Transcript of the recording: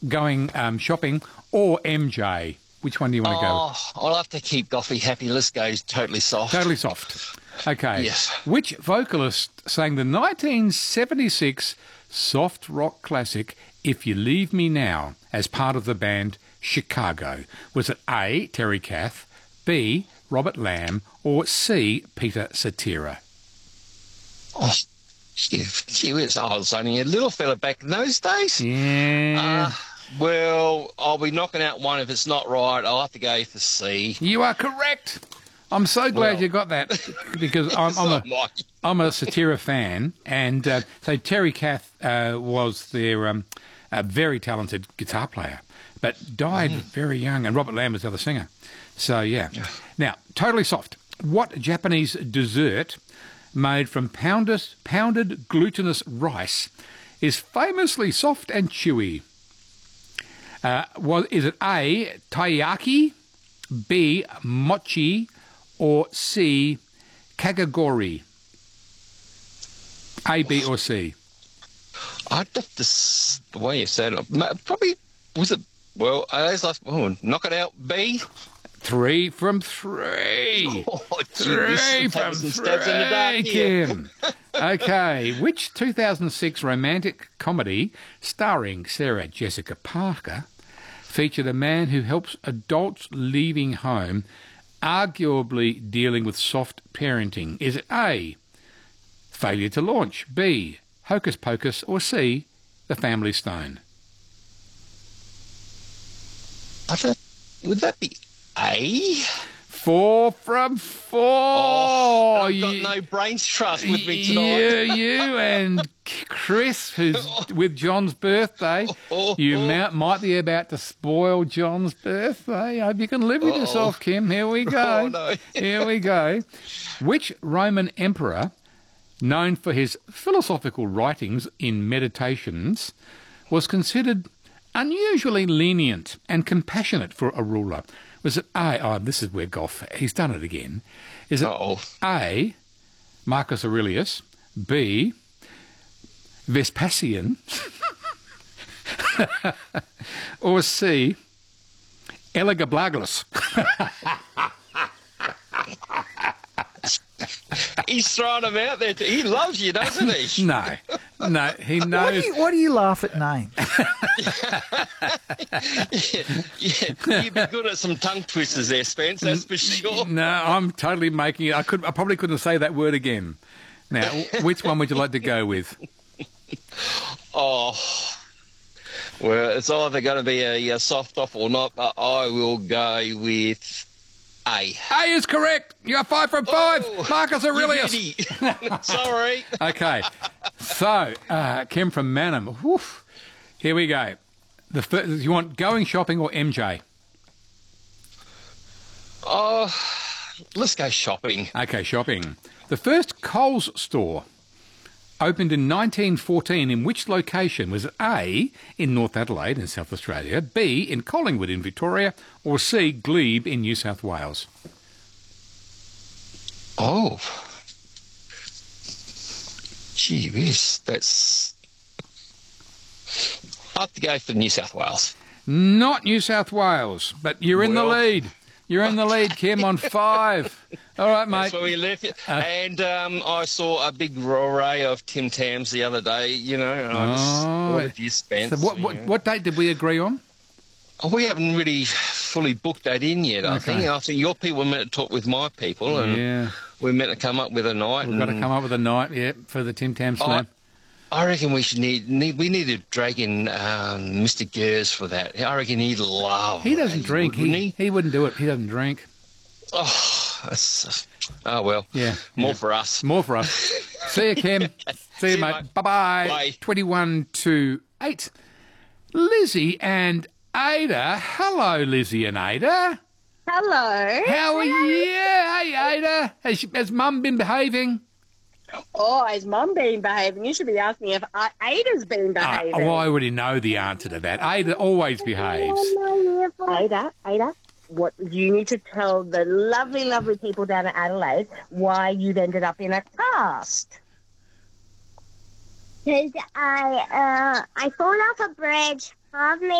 going shopping, or MJ? Which one do you want to go with? Oh, I'll have to keep Goffy happy. Let's go Totally Soft. Totally Soft. Okay. Yes. Which vocalist sang the 1976 soft rock classic If You Leave Me Now as part of the band Chicago? Was it A, Terry Kath, B, Robert Lamb, or C, Peter Cetera? Oh, gee whiz, I was only a little fella back in those days. Yeah. Well, I'll be knocking out one. If it's not right, I'll have to go for C. You are correct. I'm so glad you got that because I'm a Cetera fan, and so Terry Kath was their very talented guitar player, but died very young, and Robert Lamb was the other singer. So yeah. Now, Totally Soft. What Japanese dessert made from pounded glutinous rice is famously soft and chewy? Is it A, taiyaki, B, mochi, or C, kagagori? A, B, or C? I'd have to, the way you said it, probably, was it, well, knock it out, B. 3 from 3. Oh, gee, 3 from 3, Kim. Okay, which 2006 romantic comedy starring Sarah Jessica Parker featured a man who helps adults leaving home, arguably dealing with soft parenting? Is it A, Failure to Launch, B, Hocus Pocus, or C, The Family Stone? Would that be A? 4 from 4. Oh, I've got no brains trust with me tonight. You and Chris, who's with John's birthday. You might be about to spoil John's birthday. I hope you can live with yourself, Kim. Here we go. Oh, no. Here we go. Which Roman emperor, known for his philosophical writings in Meditations, was considered unusually lenient and compassionate for a ruler? Was it A? Oh, this is where he's done it again. Is it A, Marcus Aurelius, B, Vespasian, or C, Elagabalus? He's throwing them out there. He loves you, doesn't he? No, he knows. Why do you laugh at names? Yeah, you'd be good at some tongue twisters there, Spence, that's for sure. No, I'm totally making it. I probably couldn't say that word again. Now, which one would you like to go with? Oh, well, it's either going to be a soft off or not, but I will go with A. A is correct. You are 5 from 5. Oh, Marcus Aurelius. Sorry. Okay. So, Kim from Manham. Woof. Here we go. You want going shopping or MJ? Oh, let's go shopping. Okay, shopping. The first Coles store opened in 1914 in which location? Was it A, in North Adelaide in South Australia, B, in Collingwood in Victoria, or C, Glebe in New South Wales? Oh. Gee whiz, that's... I have to go for New South Wales. Not New South Wales, but you're in the lead. You're in the lead, Kim, on 5. All right, mate. That's where we left it. And I saw a big array of Tim Tams the other day, and I just ordered you, Spence. So what date did we agree on? Oh, we haven't really fully booked that in yet, I think. I think your people were meant to talk with my people, and we're meant to come up with a night. We've got to come up with a night, for the Tim Tam Slam. I reckon we need to drag in Mr. Gers for that. I reckon he'd love. He doesn't drink. He wouldn't do it. He doesn't drink. Oh well. Yeah. More for us. More for us. See you, Kim. See you, mate. Bye-bye. Bye. 21-8. Lizzie and Ada. Hello, Lizzie and Ada. Hello. How are you? Hey, Ada. Has Mum been behaving? Oh, has Mum been behaving? You should be asking if Ada's been behaving. I already know the answer to that. Ada always behaves. Ada, what you need to tell the lovely, lovely people down at Adelaide why you've ended up in a cast. Because I fall off a bridge. Half me